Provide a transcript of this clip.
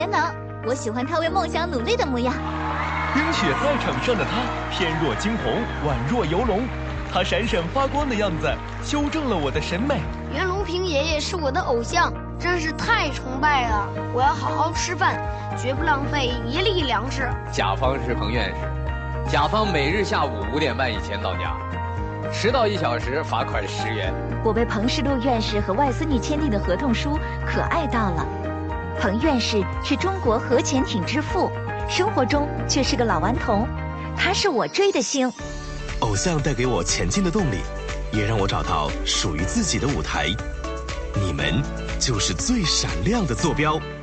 能，我喜欢他为梦想努力的模样。 冰雪赛场上的他，翩若惊鸿，宛若游龙。他闪闪发光的样子，修正了我的审美。 袁隆平爷爷是我的偶像，真是太崇拜了。我要好好吃饭，绝不浪费一粒粮食。 甲方是彭院士，甲方每日下午5点半以前到家，迟到1小时罚款10元。 我被彭世禄院士和外孙女签订的合同书可爱到了。彭院士是中国核潜艇之父，生活中却是个老顽童。他是我追的星。 偶像带给我前进的动力，也让我找到属于自己的舞台。你们就是最闪亮的坐标。